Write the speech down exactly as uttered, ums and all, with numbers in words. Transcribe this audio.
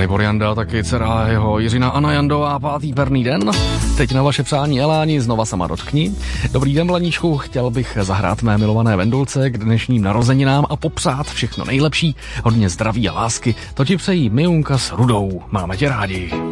Libor Janda, taky dcera jeho Jiřina Anna Jandová, pátý perný den. Teď na vaše přání Eláni, znova sama dotkni. Dobrý den, Blaníčku, chtěl bych zahrát mé milované Vendulce k dnešním narozeninám a popřát všechno nejlepší, hodně zdraví a lásky. To ti přejí Mijunka s Rudou. Máme tě rádi.